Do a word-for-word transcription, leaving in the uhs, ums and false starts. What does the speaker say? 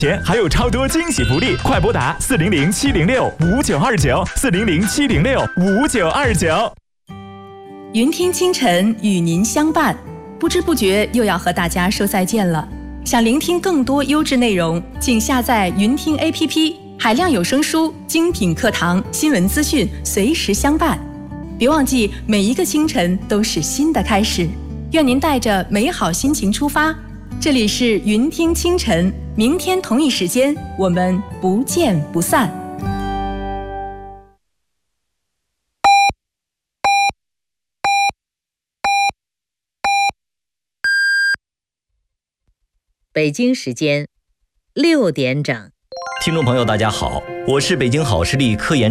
前还有超多惊喜福利，快拨打四零零七零六五九二九四零零七零六五九二九。 云听清晨与您相伴，不知不觉又要和大家说再见了。想聆听更多优质内容，请下载云听 A P P， 海量有声书、精品课堂、新闻资讯随时相伴。别忘记，每一个清晨都是新的开始。愿您带着美好心情出发。这里是云听清晨，明天同一时间我们不见不散。 北京时间六点整。 听众朋友大家好，我是北京好视力科研